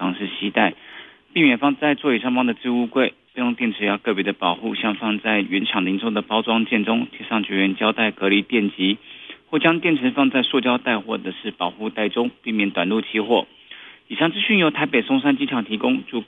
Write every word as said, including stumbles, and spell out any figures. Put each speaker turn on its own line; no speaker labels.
方式携带，避免放在座椅上方的置物柜。备用电池要个别的保护，像放在原厂零售的包装件中，贴上绝缘胶带隔离电极，或将电池放在塑胶袋或者是保护袋中，避免短路起火。以上资讯由台北松山机场提供，祝